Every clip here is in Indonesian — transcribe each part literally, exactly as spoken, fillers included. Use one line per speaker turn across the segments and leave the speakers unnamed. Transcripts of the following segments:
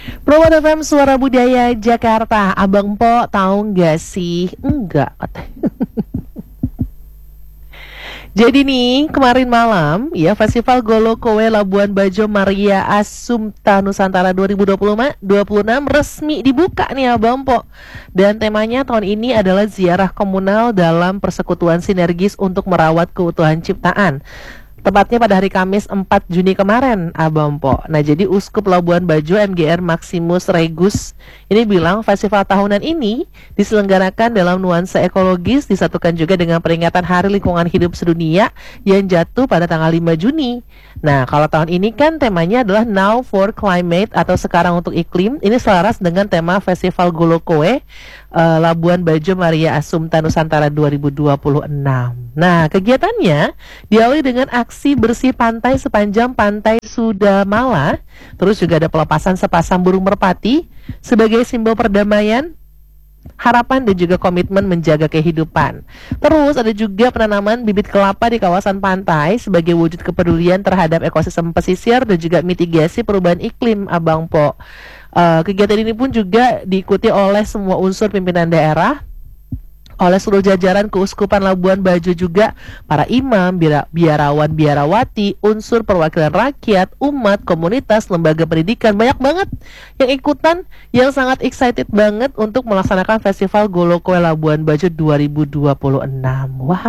Promo F M Suara Budaya Jakarta. Abang Po tahu nggak sih? Enggak. Jadi nih kemarin malam ya Festival Golo Kowe Labuan Bajo Maria Assumpta Nusantara dua ribu dua puluh enam resmi dibuka nih Abang Po. Dan temanya tahun ini adalah ziarah komunal dalam persekutuan sinergis untuk merawat keutuhan ciptaan. Tepatnya pada hari Kamis empat Juni kemarin, Abang Po. Nah, jadi Uskup Labuan Bajo M G R Maximus Regus ini bilang festival tahunan ini diselenggarakan dalam nuansa ekologis, disatukan juga dengan peringatan Hari Lingkungan Hidup Sedunia yang jatuh pada tanggal lima Juni. Nah, kalau tahun ini kan temanya adalah Now for Climate atau sekarang untuk iklim. Ini selaras dengan tema Festival Golo Kowe uh, Labuan Bajo Maria Assumpta Nusantara dua ribu dua puluh enam. Nah, kegiatannya diawali dengan aksi bersih pantai sepanjang Pantai Sudamala. Terus juga ada pelepasan sepasang burung merpati sebagai simbol perdamaian, harapan dan juga komitmen menjaga kehidupan. Terus ada juga penanaman bibit kelapa di kawasan pantai sebagai wujud kepedulian terhadap ekosistem pesisir dan juga mitigasi perubahan iklim, Abang Po. Uh, kegiatan ini pun juga diikuti oleh semua unsur pimpinan daerah, oleh seluruh jajaran Keuskupan Labuan Bajo juga, para imam, biara, biarawan, biarawati, unsur perwakilan rakyat, umat, komunitas, lembaga pendidikan, banyak banget yang ikutan, yang sangat excited banget untuk melaksanakan Festival Golo Kowe Labuan Bajo dua ribu dua puluh enam.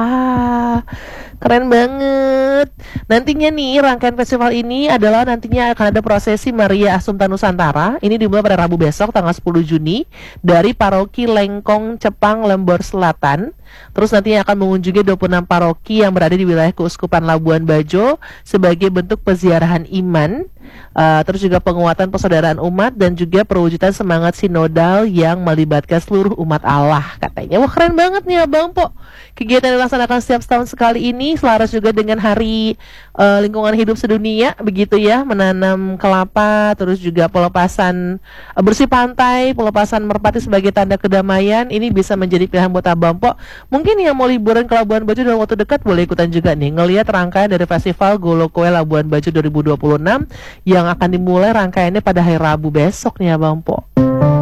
Wah, keren banget. Nantinya nih rangkaian festival ini adalah nantinya akan ada prosesi Maria Assumpta Nusantara. Ini dimulai pada Rabu besok tanggal sepuluh Juni dari Paroki Lengkong Cepang Lembor Selatan. Terus nantinya akan mengunjungi dua puluh enam paroki yang berada di wilayah Keuskupan Labuan Bajo sebagai bentuk peziarahan iman, uh, terus juga penguatan persaudaraan umat dan juga perwujudan semangat sinodal yang melibatkan seluruh umat Allah katanya. Wah, keren banget nih Abang Po. Kegiatan yang dilaksanakan setiap setahun sekali ini selaras juga dengan Hari uh, Lingkungan Hidup Sedunia, begitu ya, menanam kelapa, terus juga pelepasan uh, bersih pantai, pelepasan merpati sebagai tanda kedamaian. Ini bisa menjadi pilihan buat Abang Po. Mungkin yang mau liburan ke Labuan Bajo dalam waktu dekat boleh ikutan juga nih, ngelihat rangkaian dari Festival Golo Kowe Labuan Bajo dua ribu dua puluh enam yang akan dimulai rangkaiannya pada hari Rabu besok nih Abang Po.